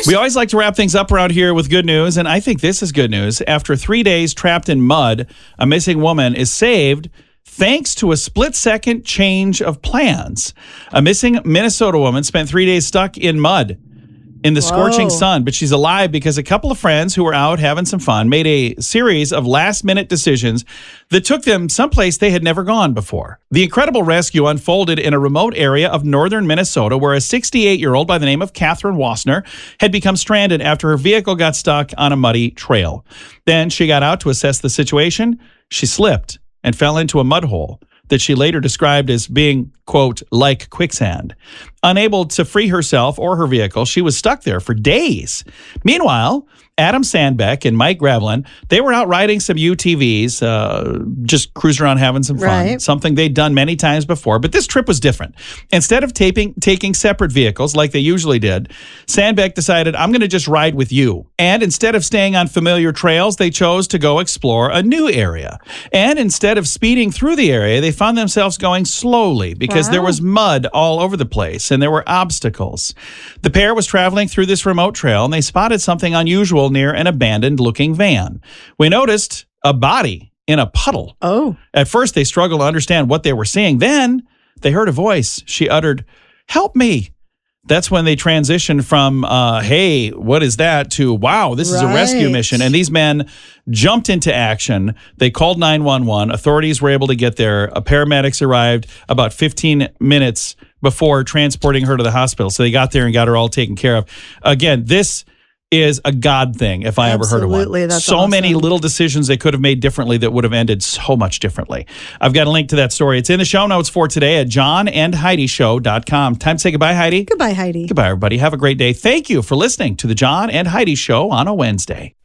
We always like to wrap things up around here with good news, and I think this is good news. After 3 days trapped in mud, a missing woman is saved thanks to a split-second change of plans. A missing Minnesota woman spent 3 days stuck in mud in the scorching sun, but she's alive because a couple of friends who were out having some fun made a series of last-minute decisions that took them someplace they had never gone before. The incredible rescue unfolded in a remote area of northern Minnesota where a 68-year-old by the name of Catherine Wassner had become stranded after her vehicle got stuck on a muddy trail. Then she got out to assess the situation. She slipped and fell into a mud hole that she later described as being, quote, like quicksand. Unable to free herself or her vehicle, she was stuck there for days. Meanwhile, Adam Sandbeck and Mike Gravelin, they were out riding some UTVs, just cruising around having some fun, something they'd done many times before. But this trip was different. Instead of taking separate vehicles like they usually did, Sandbeck decided, I'm going to just ride with you. And instead of staying on familiar trails, they chose to go explore a new area. And instead of speeding through the area, they found themselves going slowly because there was mud all over the place and there were obstacles. The pair was traveling through this remote trail and they spotted something unusual near an abandoned-looking van. We noticed a body in a puddle. At first, they struggled to understand what they were seeing. Then they heard a voice. She uttered, "Help me." That's when they transitioned from, hey, what is that, to, wow, this is a rescue mission. And these men jumped into action. They called 911. Authorities were able to get there. Paramedics arrived about 15 minutes before transporting her to the hospital. So they got there and got her all taken care of. Again, this is a God thing, if I ever heard of one. That's so awesome. many little decisions they could have made differently that would have ended so much differently. I've got a link to that story. It's in the show notes for today at johnandheidishow.com. Time to say goodbye, Heidi. Goodbye, Heidi. Goodbye, everybody. Have a great day. Thank you for listening to the John and Heidi Show on a Wednesday.